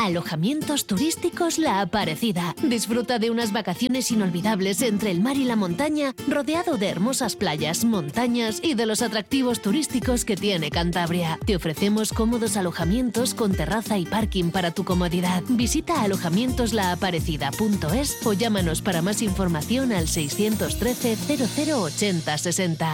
Alojamientos turísticos La Aparecida. Disfruta de unas vacaciones inolvidables entre el mar y la montaña, rodeado de hermosas playas, montañas y de los atractivos turísticos que tiene Cantabria. Te ofrecemos cómodos alojamientos con terraza y parking para tu comodidad. Visita alojamientoslaaparecida.es o llámanos para más información al 613 0080 60.